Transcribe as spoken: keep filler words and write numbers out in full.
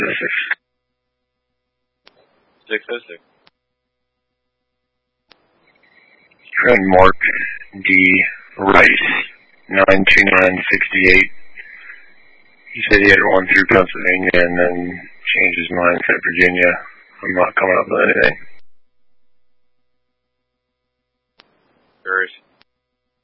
six. six oh six. And Mark D. Rice, nine two nine six eight. He said he had one through Pennsylvania and then changed his mind and said Virginia. I'm not coming up with anything. Very